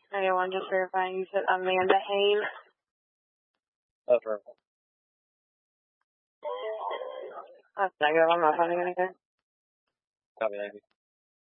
91, just verifying. You said Amanda Hayes. That's right. That's negative. I'm not finding anything. Copy, thank you.